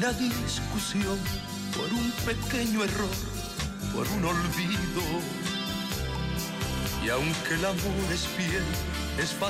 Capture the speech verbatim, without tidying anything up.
una discusión por un pequeño error, por un olvido. Y aunque el amor es fiel, es fácil